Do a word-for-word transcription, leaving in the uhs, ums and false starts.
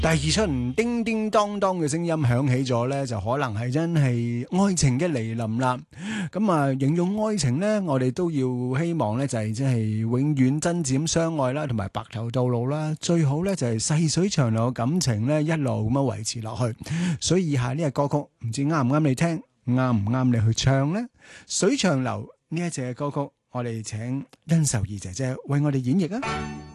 第二出叮叮當當嘅聲音響起咗咧，就可能係真係愛情嘅嚟臨啦。咁啊，形容愛情咧，我哋都要希望咧就係即係永遠真摯咁相愛啦，同埋白頭到老啦。最好咧就係細水長流嘅感情咧，一路咁樣維持落去。所以以下呢個歌曲唔知啱唔啱你聽，啱唔啱你去唱咧？水長流呢一隻歌曲，我哋請甄秀儀姐姐為我哋演繹啊！